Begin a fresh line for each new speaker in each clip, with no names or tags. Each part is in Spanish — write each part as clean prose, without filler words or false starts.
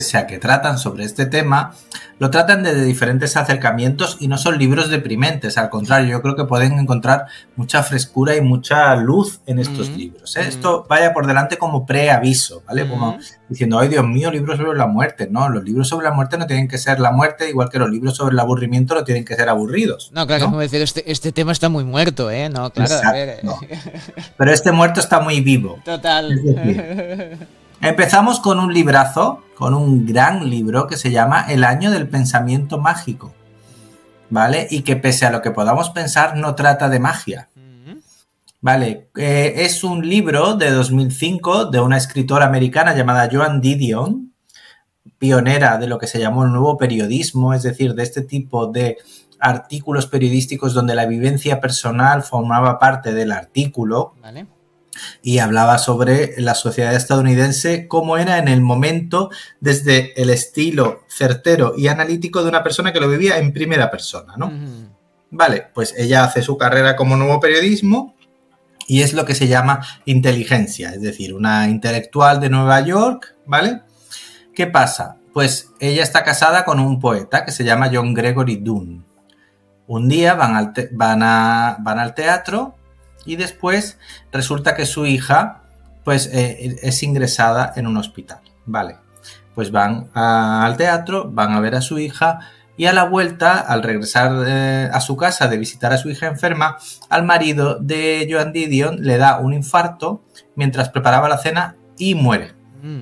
sea que tratan sobre este tema, lo tratan desde diferentes acercamientos y no son libros deprimentes, al contrario, yo creo que pueden encontrar mucha frescura y mucha luz en estos libros. Esto vaya por delante como preaviso, ¿vale? Como diciendo, ay Dios mío, libros sobre la muerte. No, los libros sobre la muerte no tienen que ser la muerte, igual que los libros sobre el aburrimiento no tienen que ser aburridos.
No, claro, ¿no? Es como decir, este tema está muy muerto, ¿eh? No, claro,
exacto,
a ver.
No. Pero este muerto está muy vivo.
Total.
Es decir, empezamos con un librazo, con un gran libro que se llama El año del pensamiento mágico, ¿vale? Y que pese a lo que podamos pensar, no trata de magia, ¿vale? Es un libro de 2005 de una escritora americana llamada Joan Didion, pionera de lo que se llamó el nuevo periodismo, es decir, de este tipo de artículos periodísticos donde la vivencia personal formaba parte del artículo.
Vale.
Y hablaba sobre la sociedad estadounidense, cómo era en el momento, desde el estilo certero y analítico de una persona que lo vivía en primera persona, ¿no? Vale, pues ella hace su carrera como nuevo periodismo y es lo que se llama inteligencia, es decir, una intelectual de Nueva York, ¿vale? ¿Qué pasa? Pues ella está casada con un poeta que se llama John Gregory Dunne. Un día van al teatro y después resulta que su hija pues es ingresada en un hospital, ¿vale? Pues van al teatro, van a ver a su hija y a la vuelta, al regresar a su casa de visitar a su hija enferma, al marido de Joan Didion le da un infarto mientras preparaba la cena y muere.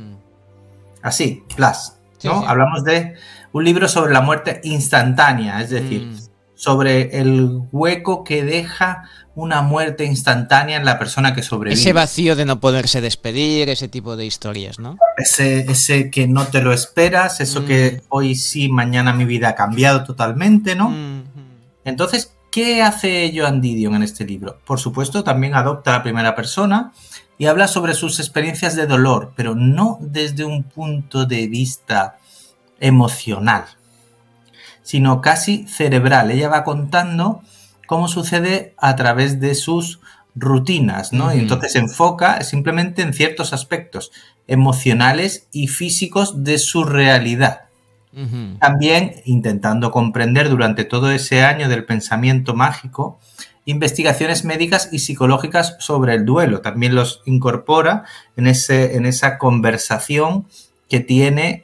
Así, plas, ¿no? Sí, sí. Hablamos de un libro sobre la muerte instantánea, es decir, sobre el hueco que deja una muerte instantánea en la persona que sobrevive.
Ese vacío de no poderse despedir, ese tipo de historias, ¿no?
Ese que no te lo esperas, eso que hoy sí, mañana mi vida ha cambiado totalmente, ¿no? Entonces, ¿qué hace Joan Didion en este libro? Por supuesto, también adopta la primera persona y habla sobre sus experiencias de dolor, pero no desde un punto de vista emocional, sino casi cerebral. Ella va contando cómo sucede a través de sus rutinas, ¿no? Y entonces se enfoca simplemente en ciertos aspectos emocionales y físicos de su realidad. También intentando comprender durante todo ese año del pensamiento mágico investigaciones médicas y psicológicas sobre el duelo. También los incorpora en esa conversación que tiene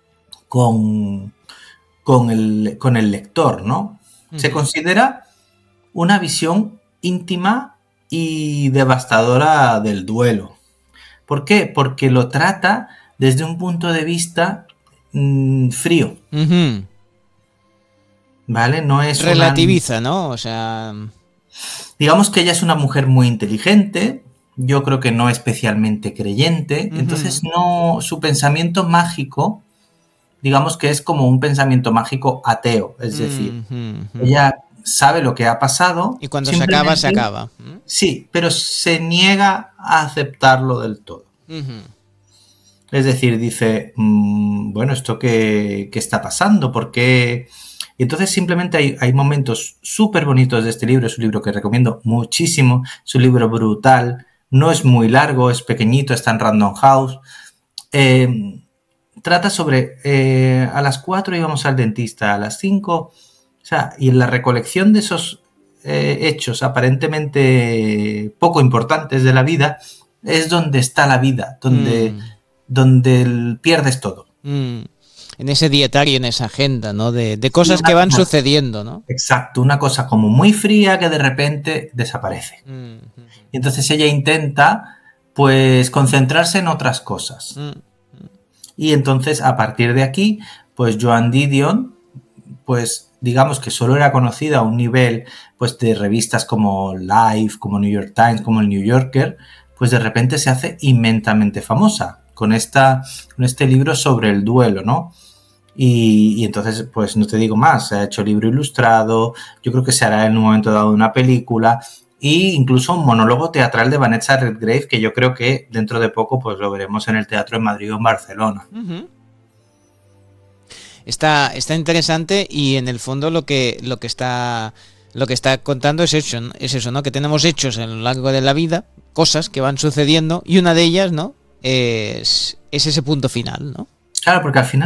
con el lector, ¿no? Se considera una visión íntima y devastadora del duelo. ¿Por qué? Porque lo trata desde un punto de vista frío. ¿Vale? No es
relativiza, ¿no? O sea,
digamos que ella es una mujer muy inteligente, yo creo que no especialmente creyente, entonces no, su pensamiento mágico, digamos que es como un pensamiento mágico ateo, es decir, ella sabe lo que ha pasado.
Y cuando se acaba, se acaba.
Sí, pero se niega a aceptarlo del todo. Es decir, dice, bueno, ¿esto qué está pasando? ¿Por qué? Y entonces simplemente hay momentos súper bonitos de este libro. Es un libro que recomiendo muchísimo. Es un libro brutal. No es muy largo, es pequeñito, está en Random House. Trata sobre a las 4 íbamos al dentista, a las 5, o sea, y en la recolección de esos hechos aparentemente poco importantes de la vida es donde está la vida, donde pierdes todo.
En ese dietario, en esa agenda, ¿no? De cosas que van sucediendo, ¿no?
Exacto, una cosa como muy fría que de repente desaparece. Y entonces ella intenta, pues, concentrarse en otras cosas. Y entonces, a partir de aquí, pues Joan Didion, pues digamos que solo era conocida a un nivel, pues, de revistas como Life, como New York Times, como el New Yorker, pues de repente se hace inmensamente famosa con este libro sobre el duelo, ¿no? Y entonces, pues no te digo más, se ha hecho libro ilustrado, yo creo que se hará en un momento dado una película e incluso un monólogo teatral de Vanessa Redgrave que yo creo que dentro de poco pues lo veremos en el teatro en Madrid o en Barcelona.
Está interesante y en el fondo lo que está contando es eso, ¿no? Que tenemos hechos a lo largo de la vida, cosas que van sucediendo y una de ellas, ¿no? Es ese punto final, ¿no?
Claro, porque al final